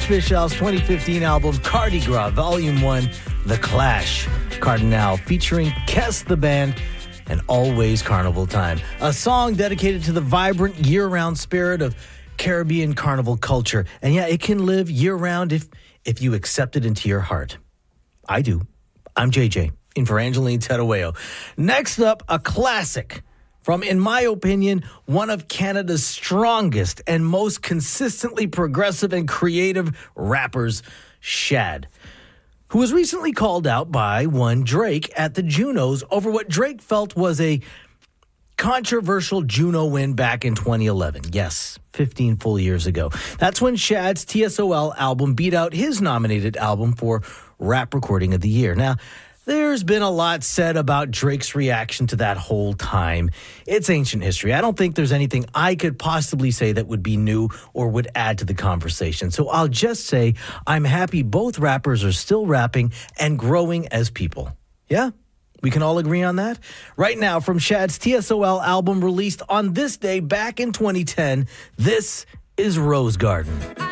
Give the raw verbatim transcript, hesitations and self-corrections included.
Fishal's twenty fifteen album Cardi Gras Volume one, The Clash. Cardinal featuring Kes the Band and Always Carnival Time. A song dedicated to the vibrant year-round spirit of Caribbean carnival culture. And yeah, it can live year-round if, if you accept it into your heart. I do. I'm J J, in for Angeline Terueo. Next up, a classic from, in my opinion, one of Canada's strongest and most consistently progressive and creative rappers, Shad, who was recently called out by one Drake at the Junos over what Drake felt was a controversial Juno win back in twenty eleven. Yes, fifteen full years ago. That's when Shad's T S O L album beat out his nominated album for Rap Recording of the Year. Now, there's been a lot said about Drake's reaction to that whole time. It's ancient history. I don't think there's anything I could possibly say that would be new or would add to the conversation. So I'll just say I'm happy both rappers are still rapping and growing as people. Yeah? We can all agree on that? Right now, from Shad's T S O L album released on this day back in twenty ten, this is Rose Garden.